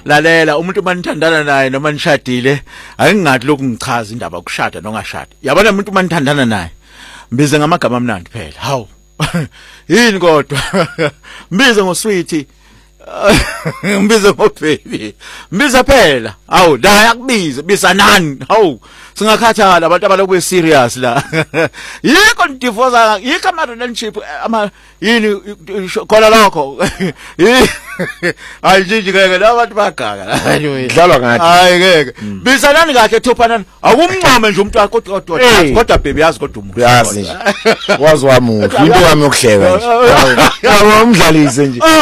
lalela umuntu manithandana naye noma nishadile akingathi lokhu ngichaza indaba yokushada nongashada yabona umuntu manithandana naye mbize ngamagama amnandi phela hawu yini kodwa mbize ngosweetie mbize ngobaby mbiza phela hawu la yakubiza bisa nani hawu singakhathala abantu abaloku serious la yiko divorce yiko ama relationship ama yini khona lokho ayijiji ngeke labantu bagaka dlalwa ngathi hayi ngeke bisa nani kahle thophana akumncome nje umuntu kodwa baby yazi kodwa umuntu yazi nje wazi wami into wami yokuhleka nje awumdlalise nje